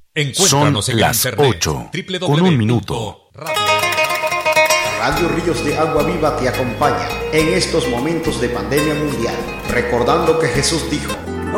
Encuéntranos en las internet 8:01. Radio Ríos de Agua Viva te acompaña en estos momentos de pandemia mundial, recordando que Jesús dijo: